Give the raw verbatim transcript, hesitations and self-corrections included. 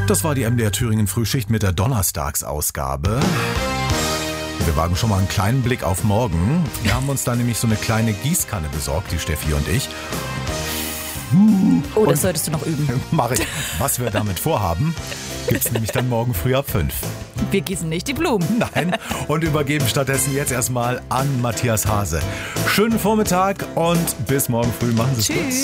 Das war die M D R Thüringen Frühschicht mit der Donnerstagsausgabe. Wir wagen schon mal einen kleinen Blick auf morgen. Wir haben uns da nämlich so eine kleine Gießkanne besorgt, die Steffi und ich. Oh, das und solltest du noch üben. Mach ich. Was wir damit vorhaben, gibt's nämlich dann morgen früh ab fünf. Wir gießen nicht die Blumen. Nein, und übergeben stattdessen jetzt erstmal an Matthias Hase. Schönen Vormittag und bis morgen früh. Machen Sie es gut.